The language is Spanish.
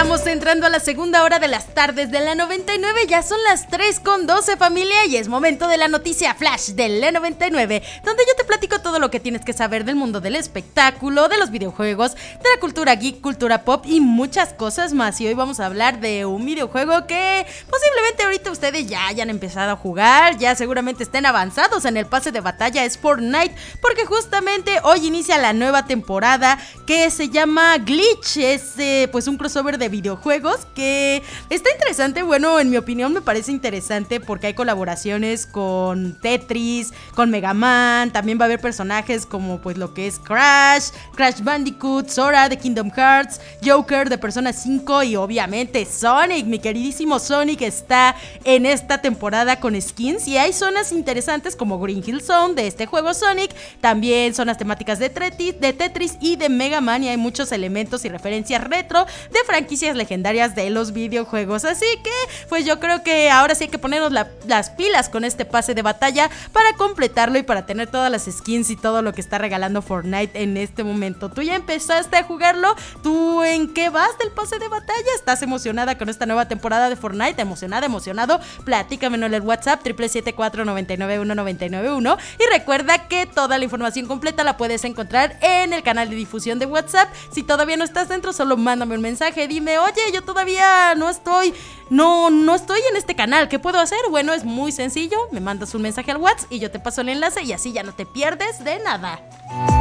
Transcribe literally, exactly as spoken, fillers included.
Estamos entrando a la segunda hora de las tardes de la noventa y nueve, ya son las tres con doce, familia, y es momento de la noticia flash del E noventa y nueve, donde yo te platico todo lo que tienes que saber del mundo del espectáculo, de los videojuegos, de la cultura geek, cultura pop y muchas cosas más. Y hoy vamos a hablar de un videojuego que posiblemente ahorita ustedes ya hayan empezado a jugar, ya seguramente estén avanzados en el pase de batalla, es Fortnite, porque justamente hoy inicia la nueva temporada que se llama Glitch, es eh, pues un crossover de videojuegos que está interesante. Bueno, en mi opinión me parece interesante porque hay colaboraciones con Tetris, con Mega Man, también va a haber personajes como pues lo que es Crash, Crash Bandicoot, Sora de Kingdom Hearts, Joker de Persona cinco y obviamente Sonic, mi queridísimo Sonic está en esta temporada con skins y hay zonas interesantes como Green Hill Zone de este juego Sonic, también zonas temáticas de, Tetris, de Tetris y de Mega Man, y hay muchos elementos y referencias retro de franquicias legendarias de los videojuegos, así que pues yo creo que ahora sí hay que ponernos la, las pilas con este pase de batalla para completarlo y para tener todas las skins y todo lo que está regalando Fortnite en este momento. ¿Tú ya empezaste a jugarlo? ¿Tú en qué vas del pase de batalla? ¿Estás emocionada con esta nueva temporada de Fortnite? ¿Emocionada, emocionado? Platícamelo en el WhatsApp triple siete cuatro nueve nueve uno nueve nueve uno y recuerda que toda la información completa la puedes encontrar en el canal de difusión de WhatsApp. Si todavía no estás dentro, solo mándame un mensaje, dime, oye, yo todavía no estoy, no, no estoy en este canal, ¿qué puedo hacer? Bueno, es muy sencillo, me mandas un mensaje al WhatsApp y yo te paso el enlace y así ya no te pierdes de nada.